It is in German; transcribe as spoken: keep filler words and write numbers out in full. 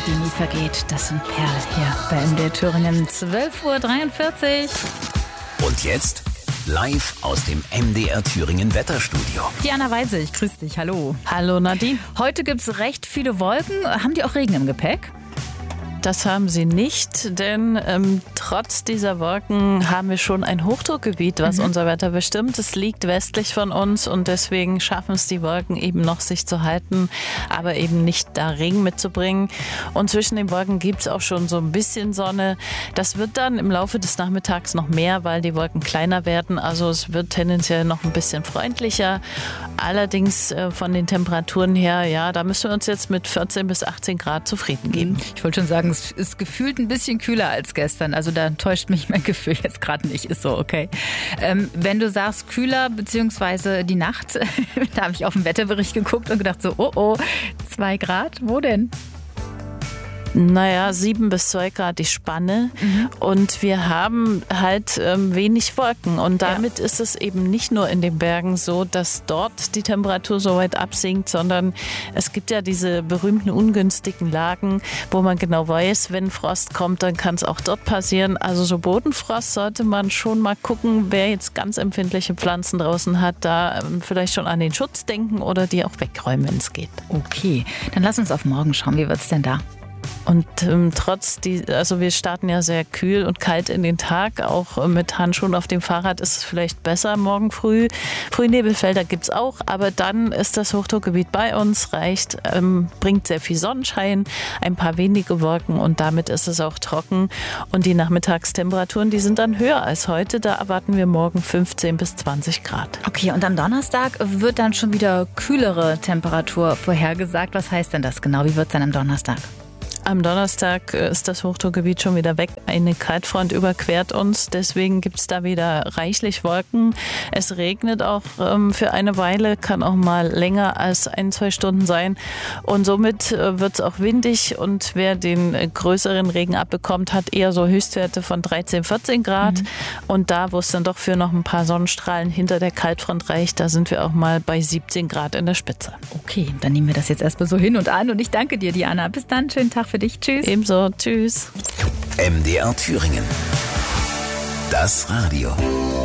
die nie vergeht. Das sind Perlen hier bei M D R Thüringen. zwölf Uhr dreiundvierzig. Und jetzt live aus dem M D R Thüringen Wetterstudio. Diana Weise, ich grüße dich. Hallo. Hallo Nadine. Heute gibt es recht viele Wolken. Haben die auch Regen im Gepäck? Das haben sie nicht, denn ähm, trotz dieser Wolken haben wir schon ein Hochdruckgebiet, was mhm. unser Wetter bestimmt. Es liegt westlich von uns und deswegen schaffen es die Wolken eben noch, sich zu halten, aber eben nicht da Regen mitzubringen. Und zwischen den Wolken gibt es auch schon so ein bisschen Sonne. Das wird dann im Laufe des Nachmittags noch mehr, weil die Wolken kleiner werden. Also es wird tendenziell noch ein bisschen freundlicher. Allerdings äh, von den Temperaturen her, ja, da müssen wir uns jetzt mit vierzehn bis achtzehn Grad zufrieden geben. Ich wollte schon sagen, es ist gefühlt ein bisschen kühler als gestern. Also da täuscht mich mein Gefühl jetzt gerade nicht. Ist so, okay. Ähm, wenn du sagst kühler, beziehungsweise die Nacht, da habe ich auf den Wetterbericht geguckt und gedacht so, oh oh, zwei Grad, wo denn? Naja, sieben bis zwei Grad die Spanne mhm. und wir haben halt ähm, wenig Wolken und damit ja. ist es eben nicht nur in den Bergen so, dass dort die Temperatur so weit absinkt, sondern es gibt ja diese berühmten ungünstigen Lagen, wo man genau weiß, wenn Frost kommt, dann kann es auch dort passieren. Also so Bodenfrost sollte man schon mal gucken, wer jetzt ganz empfindliche Pflanzen draußen hat, da ähm, vielleicht schon an den Schutz denken oder die auch wegräumen, wenn es geht. Okay, dann lass uns auf morgen schauen. Wie wird es denn da? Und ähm, trotz die, also wir starten ja sehr kühl und kalt in den Tag, auch äh, mit Handschuhen auf dem Fahrrad ist es vielleicht besser morgen früh. Frühnebelfelder gibt es auch, aber dann ist das Hochdruckgebiet bei uns, reicht, ähm, bringt sehr viel Sonnenschein, ein paar wenige Wolken und damit ist es auch trocken. Und die Nachmittagstemperaturen, die sind dann höher als heute, da erwarten wir morgen fünfzehn bis zwanzig Grad. Okay, und am Donnerstag wird dann schon wieder kühlere Temperatur vorhergesagt. Was heißt denn das genau? Wie wird es dann am Donnerstag? Am Donnerstag ist das Hochdruckgebiet schon wieder weg. Eine Kaltfront überquert uns, deswegen gibt es da wieder reichlich Wolken. Es regnet auch ähm, für eine Weile, kann auch mal länger als ein, zwei Stunden sein. Und somit äh, wird es auch windig und wer den äh, größeren Regen abbekommt, hat eher so Höchstwerte von dreizehn, vierzehn Grad. Mhm. Und da, wo es dann doch für noch ein paar Sonnenstrahlen hinter der Kaltfront reicht, da sind wir auch mal bei siebzehn Grad in der Spitze. Okay, dann nehmen wir das jetzt erstmal so hin und an und ich danke dir, Diana. Bis dann, schönen Tag für dich. Tschüss. Ebenso. Tschüss. M D R Thüringen. Das Radio.